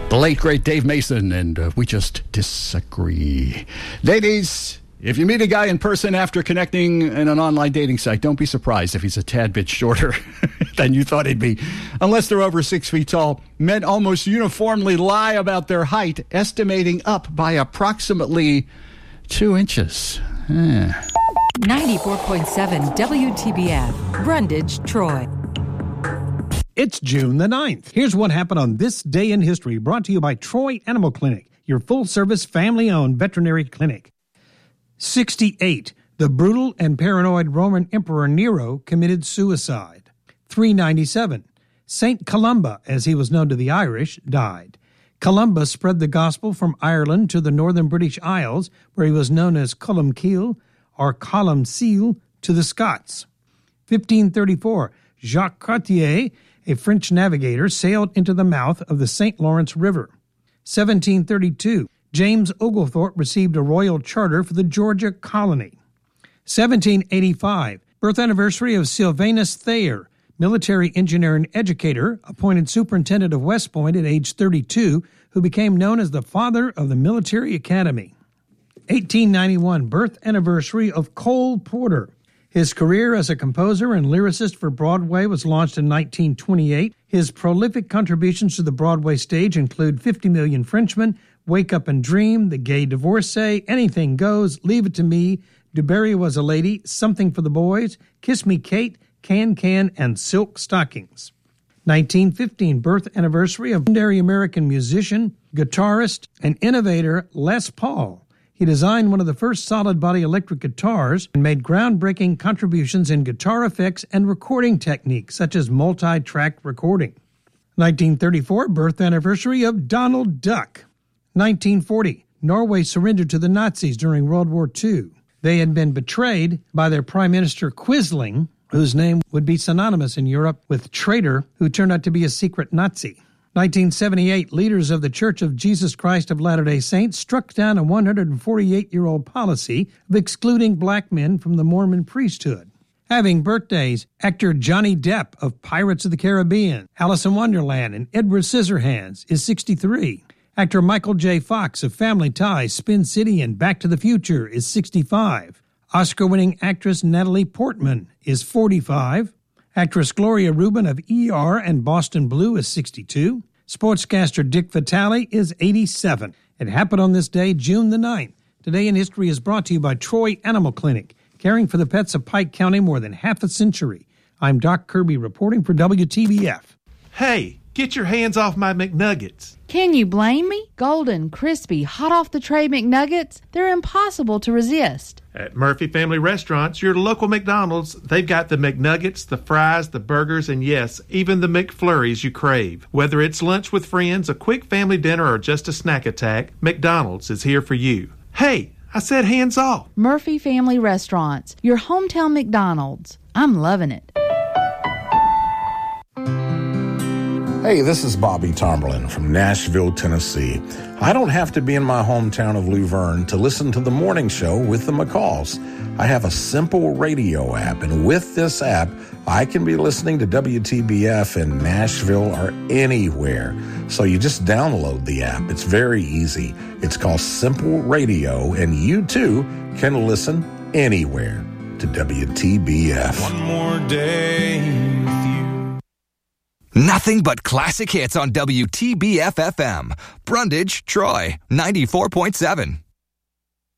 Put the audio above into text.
The late, great Dave Mason, and we just disagree. Ladies, if you meet a guy in person after connecting in an online dating site, don't be surprised if he's a tad bit shorter than you thought he'd be. Unless they're over 6 feet tall, men almost uniformly lie about their height, estimating up by approximately 2 inches. 94.7 WTBF, Brundage, Troy. It's June the 9th. Here's what happened on this day in history, brought to you by Troy Animal Clinic, your full-service, family-owned veterinary clinic. 68. The brutal and paranoid Roman Emperor Nero committed suicide. 397. Saint Columba, as he was known to the Irish, died. Columba spread the gospel from Ireland to the northern British Isles, where he was known as Columcille or Columcille to the Scots. 1534. Jacques Cartier, a French navigator, sailed into the mouth of the St. Lawrence River. 1732. James Oglethorpe received a royal charter for the Georgia colony. 1785. Birth anniversary of Sylvanus Thayer, military engineer and educator, appointed superintendent of West Point at age 32, who became known as the father of the military academy. 1891. Birth anniversary of Cole Porter. His career as a composer and lyricist for Broadway was launched in 1928. His prolific contributions to the Broadway stage include 50 Million Frenchmen, Wake Up and Dream, The Gay Divorcee, Anything Goes, Leave It to Me, DuBarry Was a Lady, Something for the Boys, Kiss Me Kate, Can, and Silk Stockings. 1915, birth anniversary of legendary American musician, guitarist, and innovator Les Paul. He designed one of the first solid-body electric guitars and made groundbreaking contributions in guitar effects and recording techniques, such as multi-track recording. 1934, birth anniversary of Donald Duck. 1940, Norway surrendered to the Nazis during World War II. They had been betrayed by their Prime Minister Quisling, whose name would be synonymous in Europe with traitor, who turned out to be a secret Nazi. 1978, leaders of the Church of Jesus Christ of Latter-day Saints struck down a 148-year-old policy of excluding black men from the Mormon priesthood. Having birthdays, actor Johnny Depp of Pirates of the Caribbean, Alice in Wonderland, and Edward Scissorhands is 63. Actor Michael J. Fox of Family Ties, Spin City, and Back to the Future is 65. Oscar-winning actress Natalie Portman is 45. Actress Gloria Rubin of ER and Boston Blue is 62. Sportscaster Dick Vitale is 87. It happened on this day, June the 9th. Today in History is brought to you by Troy Animal Clinic, caring for the pets of Pike County more than half a century. I'm Doc Kirby reporting for WTBF. Hey, get your hands off my McNuggets. Can you blame me? Golden, crispy, hot off the tray McNuggets, they're impossible to resist. At Murphy Family Restaurants, your local McDonald's, they've got the McNuggets, the fries, the burgers, and yes, even the McFlurries you crave. Whether it's lunch with friends, a quick family dinner, or just a snack attack, McDonald's is here for you. Hey, I said hands off. Murphy Family Restaurants, your hometown McDonald's. I'm loving it. Hey, this is Bobby Tomberlin from Nashville, Tennessee. I don't have to be in my hometown of Luverne to listen to the morning show with the McCalls. I have a simple radio app, and with this app, I can be listening to WTBF in Nashville or anywhere. So you just download the app. It's very easy. It's called Simple Radio, and you too can listen anywhere to WTBF. One more day with you. Nothing but classic hits on WTBF-FM. Brundage, Troy, 94.7.